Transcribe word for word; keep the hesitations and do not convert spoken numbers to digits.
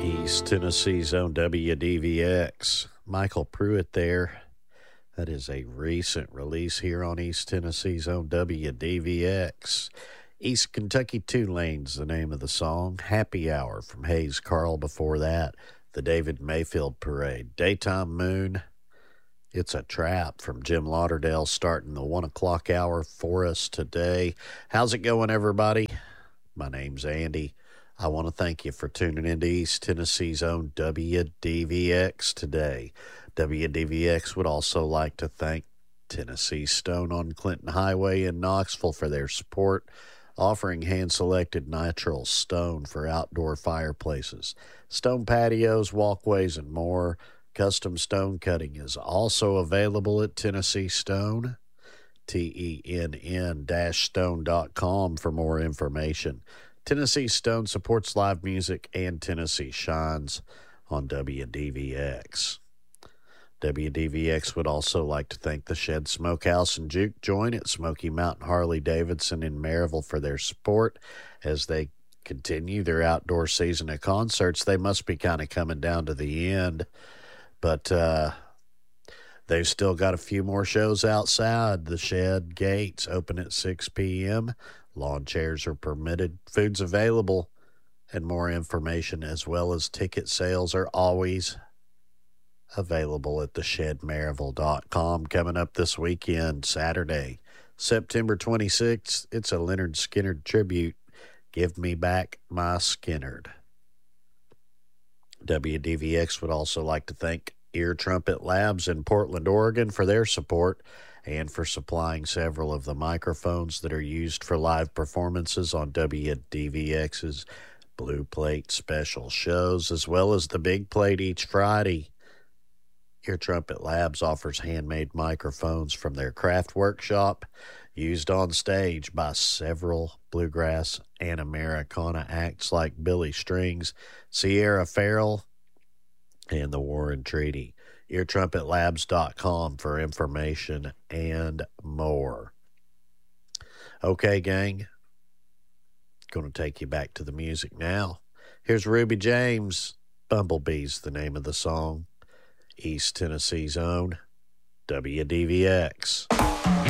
East Tennessee's own W D V X. Michael Pruitt there. That is a recent release here on East Tennessee's own W D V X. East Kentucky Two Lanes, the name of the song. Happy Hour from Hayes Carl before that. The David Mayfield Parade. Daytime Moon. It's a Trap from Jim Lauderdale starting the one o'clock hour for us today. How's it going, everybody? My name's Andy. I want to thank you for tuning into East Tennessee's own W D V X today. W D V X would also like to thank Tennessee Stone on Clinton Highway in Knoxville for their support, offering hand-selected natural stone for outdoor fireplaces, stone patios, walkways, and more. Custom stone cutting is also available at Tennessee Stone, T E N N stone dot com for more information. Tennessee Stone supports live music, and Tennessee shines on W D V X. W D V X would also like to thank the Shed Smokehouse and Juke Joint at Smoky Mountain Harley-Davidson in Maryville for their support as they continue their outdoor season of concerts. They must be kind of coming down to the end, but uh, they've still got a few more shows outside. The Shed gates open at six p.m., lawn chairs are permitted, food's available, and more information as well as ticket sales are always available at the shed maryville dot com. Coming up this weekend, Saturday, September twenty-sixth, it's a Leonard Skinnard tribute. Give me back my Skinnard. W D V X would also like to thank Ear Trumpet Labs in Portland, Oregon for their support and for supplying several of the microphones that are used for live performances on W D V X's Blue Plate special shows, as well as the Big Plate each Friday. Ear Trumpet Labs offers handmade microphones from their craft workshop, used on stage by several bluegrass and Americana acts like Billy Strings, Sierra Farrell, and the Warren Treaty. ear trumpet labs dot com for information and more. Okay, gang. Going to take you back to the music now. Here's Ruby James. Bumblebee's the name of the song. East Tennessee's own W D V X.